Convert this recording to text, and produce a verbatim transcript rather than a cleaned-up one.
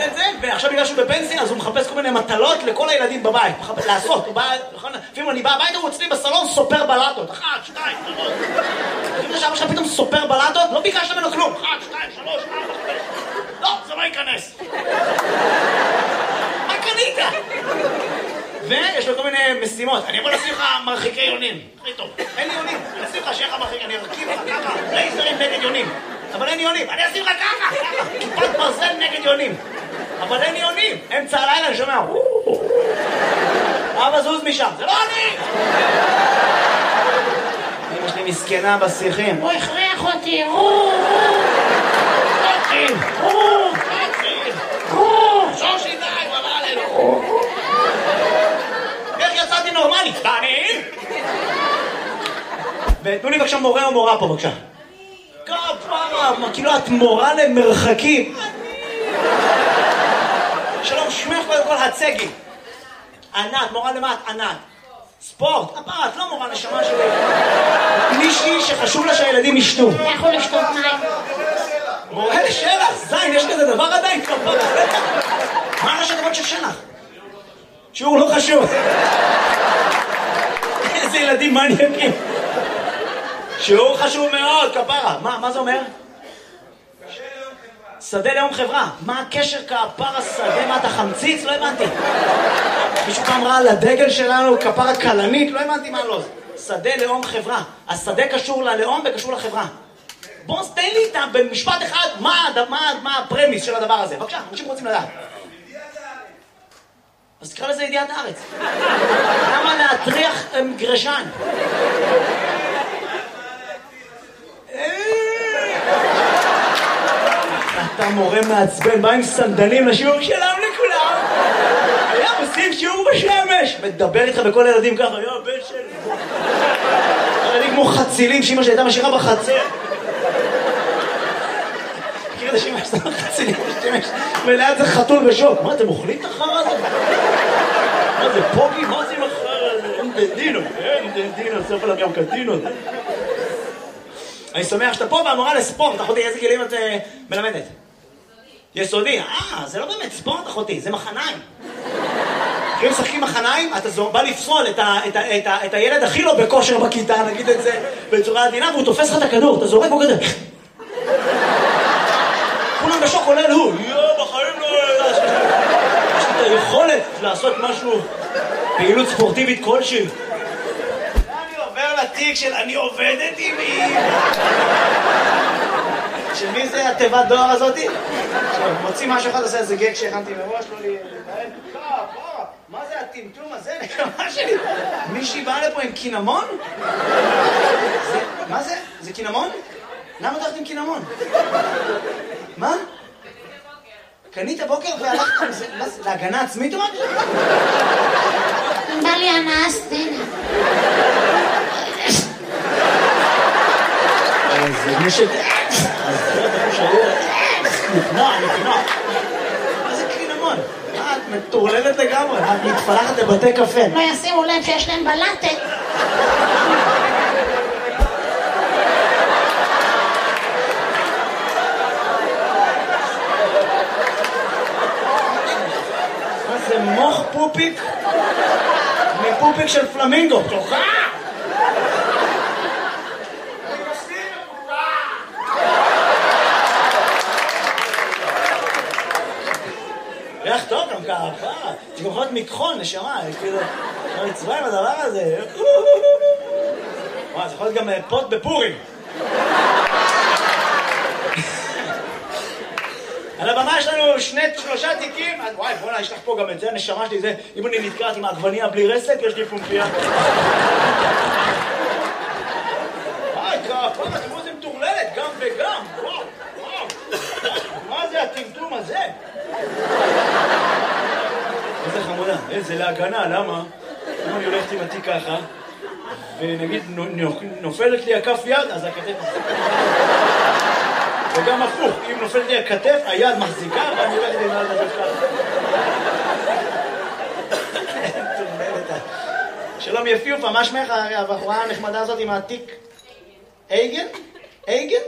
את זה, ועכשיו בגלל שהוא בפנסיה, אז הוא מחפש כל מיני מטלות לכל הילדים בבית. מחפש לעשות, הוא בא, לפעמים אני בא הביתה, הוא אצלי בסלון סופר בלטות. אחת, שתיים, שלוש. לפעמים שאבא שלך פתאום סופר בלטות, לא ביקשת ממנו כלום. אחת, שתיים, שלוש, ארבע, חמש. לא, זה לא ייכנס. מה קנית? ויש לו כל מיני משימות. אני יכול לשים לך מרחיקי יונים. הכי טוב. אין לי יונים. אני אשים לך שיהיה לך מרחיק, אני ארכיב לך ככה. לייזרים נגד יונים. אבל אין יונים. אני אשים לך ככה, ככה. כיפת ברזל נגד יונים. אבל אין יונים. אמצע הלילה אני שומע. אבא זוז משם. זה לא אני! אמא שלי מסכנה בשיחים. הוא הכריח אותי. שושי די, הוא אמר עלינו. איך יצאתי נורמלי? אני? ותנו לי בבקשה מורה או מורה פה בבקשה. כפרה, כאילו את מורה למרחקים. שלום, שמך קודם כל הצגי. ענת, מורה למה את? ענת. ספורט, כפרה, את לא מורה נשמה שלי. מישהי שחשוב לה שהילדים ישתו. אתה יכול לשתות מים. מורה לשלח, זין, יש כזה דבר עדיין כפרה. מה ראשי תיבות של שלח? שיעור לא חשוב. איזה ילדים מעניינים. שיעור חשוב מאוד, כפרה. מה, מה זה אומר? שדה לאום חברה. מה הקשר כפרה שדה? מה אתה חמציץ? לא הבנתי. מישהו פעם ראה על הדגל שלנו כפרה קלנית? לא הבנתי מה לא. שדה לאום חברה. השדה קשור ללאום וקשור לחברה. בוא תן לי איתה במשפט אחד מה, מה, מה הפרמיס של הדבר הזה. בבקשה, אנשים רוצים לדעת. אז תקרא לזה ידיעת הארץ. למה להטריח גרשן? אתה מורה מעצבן, בא עם סנדלים לשיעור שלם לכולם. היה עושים שיעור בשמש. מדבר איתך בכל הילדים ככה, היה בן שלי. ילדים כמו חצילים שאמא שהייתה משאירה בחצר. מכיר את השמש, זה חצילים בשמש. וליד זה חתול בשוק. מה, אתם אוכלים את החרא הזה? מה זה, פוגי? מה זה עם החרא הזה? אין דדינו, אין דדינו, סוף עליו ים קדינו. אני שמח שאתה פה והמורה לספורט. אחותי, איזה גילים את מלמדת? יסודי. אה, זה לא באמת ספורט, אחותי, זה מחניים. אם משחקים מחניים, אתה בא לפסול את, ה, את, ה, את, ה, את הילד הכי לא בכושר בכיתה, נגיד את זה בצורה עדינה, והוא תופס לך את הכדור, אתה זורק בו כזה. כולם בשוק עולה הוא. יואו, בחיים לא... יש לי את היכולת לעשות משהו, פעילות ספורטיבית כלשהי. אני עובר לתיק של אני עובדת עם מי. של מי זה התיבת דואר הזאתי? מוציא משהו אחד, עושה איזה גג שהכנתי מראש, לא לי... מה זה הטמטום הזה? נקמה שלי. מישהי באה לפה עם קינמון? מה זה? זה קינמון? למה אתה הולכת עם קינמון? מה? קנית בוקר והלכת עם זה? להגנה עצמית או משהו? בא לי הנאה סצנה. זה מישהו... אז זה אתה חושב נקנוע, נקנוע. מה זה קינמון? מה, את מטורללת לגמרי? את מתפלחת לבתי קפה. לא ישימו לב שיש להם בלטת. מה זה מוח פופיק? מפופיק של פלמינגו. תוכה! ריח טוב גם ככה, זה גם יכול להיות מקחון, נשמה, כאילו, לא נצבע עם הדבר הזה. וואי, זה יכול להיות גם פוט בפורים. על הבמה יש לנו שני, שלושה תיקים. וואי, בוא'נה, יש לך פה גם את זה, הנשמה שלי, זה, אם אני נתקעת עם העגבניה בלי רסק, יש לי פומפיה. וואי, כפה, תראו זה מטורללת, גם וגם, וואו, וואו. מה זה הטמטום הזה? איזה חמודה, איזה להגנה, למה? אם אני הולכת עם התיק ככה, ונגיד נופלת לי הכף יד, אז הכתף מחזיקה. וגם הפוך, אם נופלת לי הכתף, היד מחזיקה, ואני הולכת עם יד ככה. שלום יפיופה, מה שמך הבחורה הנחמדה הזאת עם התיק? אייגן? אייגן?